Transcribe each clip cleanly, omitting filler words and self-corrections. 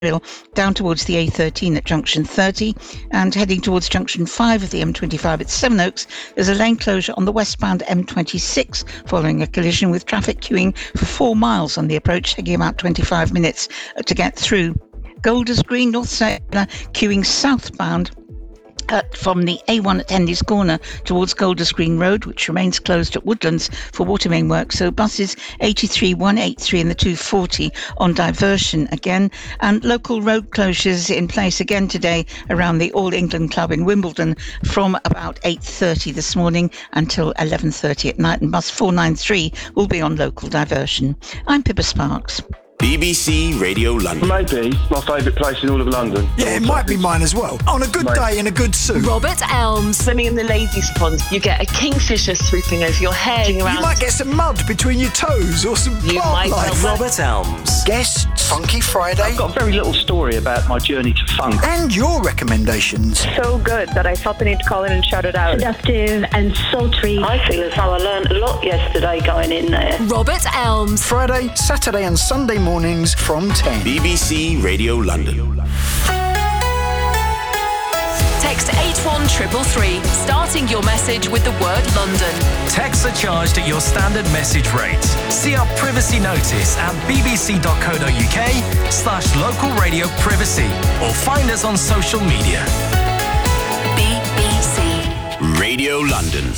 down towards the A13 at junction 30 and heading towards junction 5 of the M25 at Sevenoaks. There's a lane closure on the westbound M26 following a collision with traffic queuing for 4 miles on the approach, taking about 25 minutes to get through. Golders Green, North Circular, queuing southbound from the A1 at Henley's Corner towards Golders Green Road, which remains closed at Woodlands for water main work. So buses 83, 183 and the 240 on diversion again. And local road closures in place again today around the All England Club in Wimbledon from about 8:30 this morning until 11:30 at night. And bus 493 will be on local diversion. I'm Pippa Sparks. BBC Radio London. Maybe my favourite place in all of London. Yeah, it might be mine as well. On a good day in a good suit. Robert Elms. Swimming in the ladies' pond, you get a kingfisher swooping over your head. You might get some mud between your toes or some plant life. Robert Elms. Guests, Funky Friday. I've got a very little story about my journey to funk. And your recommendations. So good that I felt the need to call in and shout it out. Seductive and sultry. I feel as though I learned a lot yesterday going in there. Robert Elms. Friday, Saturday and Sunday mornings from 10. BBC Radio London. Text 81333, starting your message with the word London. Texts are charged at your standard message rate. See our privacy notice at bbc.co.uk/local radio privacy or find us on social media. BBC Radio London.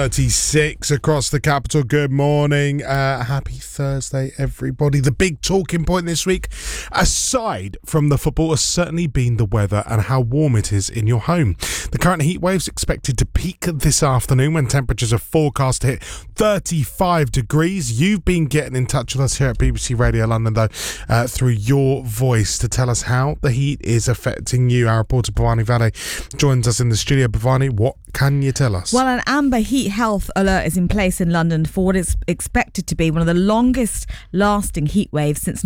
7:36 across the capital. Good morning. Happy Thursday, everybody. The big talking point this week, aside from the football, has certainly been the weather and how warm it is in your home. The current heat wave's expected to peak this afternoon when temperatures are forecast to hit 35 degrees. You've been getting in touch with us here at BBC Radio London, though, through your voice to tell us how the heat is affecting you. Our reporter Bhavani Vade joins us in the studio. Bhavani, what can you tell us? Well, an amber heat health alert is in place in London for what is expected to be one of the longest lasting heat waves since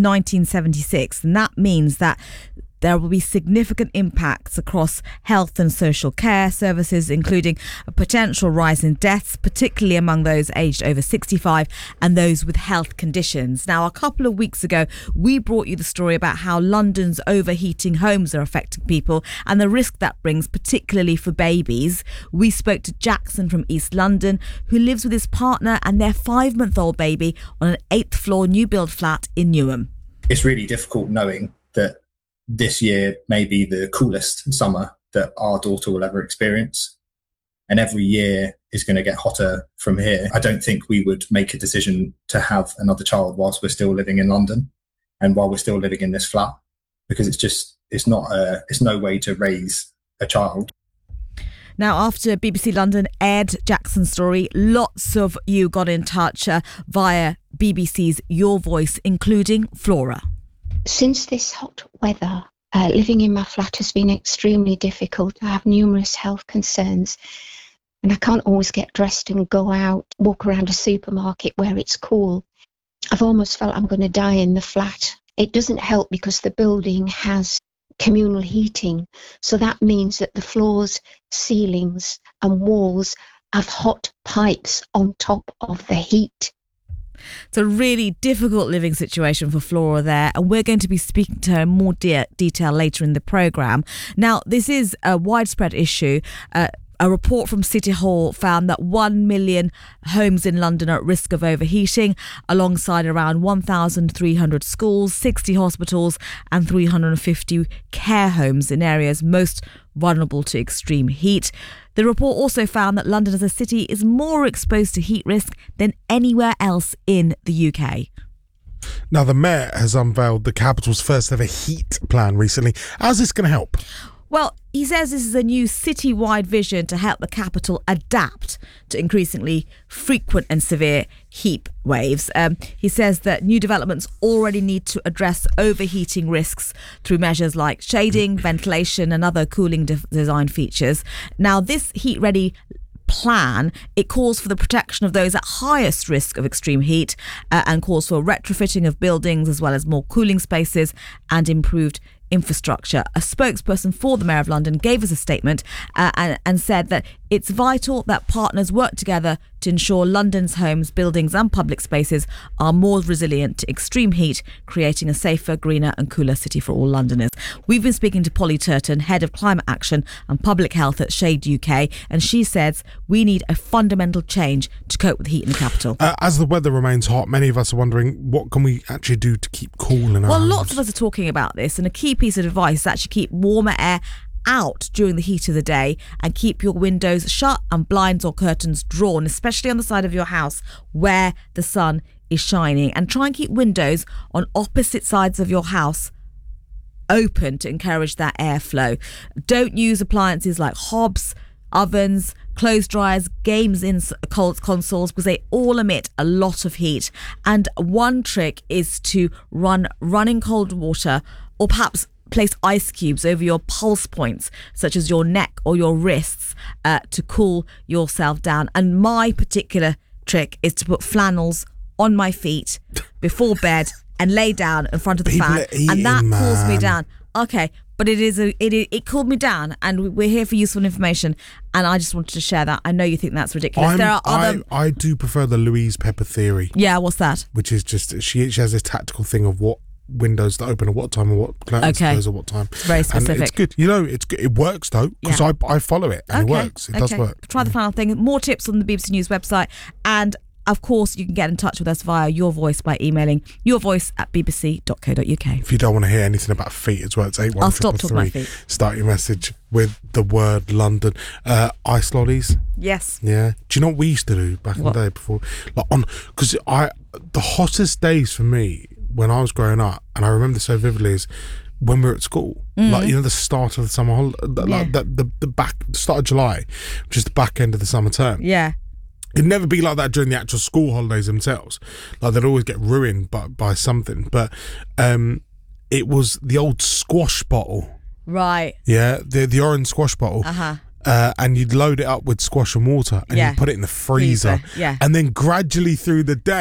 1976. And that means that there will be significant impacts across health and social care services, including a potential rise in deaths, particularly among those aged over 65 and those with health conditions. Now, a couple of weeks ago, we brought you the story about how London's overheating homes are affecting people and the risk that brings, particularly for babies. We spoke to Jackson from East London, who lives with his partner and their 5-month-old baby on an 8th floor new build flat in Newham. It's really difficult knowing that this year may be the coolest summer that our daughter will ever experience. And every year is going to get hotter from here. I don't think we would make a decision to have another child whilst we're still living in London and while we're still living in this flat, because it's no way to raise a child. Now, after BBC London aired Jackson's story, lots of you got in touch via BBC's Your Voice, including Flora. Since this hot weather, living in my flat has been extremely difficult. I have numerous health concerns and I can't always get dressed and go out, walk around a supermarket where it's cool. I've almost felt I'm going to die in the flat. It doesn't help because the building has communal heating. So that means that the floors, ceilings and walls have hot pipes on top of the heat. It's a really difficult living situation for Flora there, and we're going to be speaking to her in more detail later in the programme. Now, this is a widespread issue. A report from City Hall found that 1 million homes in London are at risk of overheating, alongside around 1,300 schools, 60 hospitals and 350 care homes in areas most vulnerable to extreme heat. The report also found that London as a city is more exposed to heat risk than anywhere else in the UK. Now, the Mayor has unveiled the capital's first ever heat plan recently. How's this going to help? Well, he says this is a new city-wide vision to help the capital adapt to increasingly frequent and severe heat waves. He says that new developments already need to address overheating risks through measures like shading, ventilation and other cooling design features. Now, this heat-ready plan, it calls for the protection of those at highest risk of extreme heat and calls for retrofitting of buildings as well as more cooling spaces and improved infrastructure. A spokesperson for the Mayor of London gave us a statement and said that it's vital that partners work together to ensure London's homes, buildings and public spaces are more resilient to extreme heat, creating a safer, greener and cooler city for all Londoners. We've been speaking to Polly Turton, Head of Climate Action and Public Health at Shade UK, and she says we need a fundamental change to cope with the heat in the capital. As the weather remains hot, many of us are wondering, what can we actually do to keep cool in our homes? Lots of us are talking about this, and a key piece of advice is actually keep warmer air out during the heat of the day and keep your windows shut and blinds or curtains drawn, especially on the side of your house where the sun is shining, and try and keep windows on opposite sides of your house open to encourage that airflow. Don't use appliances like hobs, ovens, clothes dryers, games in consoles, because they all emit a lot of heat. And one trick is to run running cold water, or perhaps place ice cubes over your pulse points, such as your neck or your wrists, to cool yourself down. And my particular trick is to put flannels on my feet before bed and lay down in front of the fan, and that cools me down. Okay, but it cooled me down, and we're here for useful information, and I just wanted to share that. I know you think that's ridiculous. I do prefer the Louise Pepper theory. Yeah, what's that? Which is just she has this tactical thing of what windows to open at what time and what curtains to close at what time. It's very specific. And it's good. It's good. It works though, because I follow it and it works. It does work. Try the final thing. More tips on the BBC News website, and of course you can get in touch with us via Your Voice by emailing yourvoice@bbc.co.uk. If you don't want to hear anything about feet as well, it's 81333. I'll stop talking about feet. Start your message with the word London. Ice lollies. Yes. Yeah. Do you know what we used to do back in the day before? Because the hottest days for me when I was growing up, and I remember so vividly, is when we were at school. The start of the summer holiday, the start of July, which is the back end of the summer term. Yeah. It'd never be like that during the actual school holidays themselves. Like, they'd always get ruined by something. But it was the old squash bottle. Right. Yeah, the orange squash bottle. And you'd load it up with squash and water, and you'd put it in the freezer. Yeah. And then gradually through the day,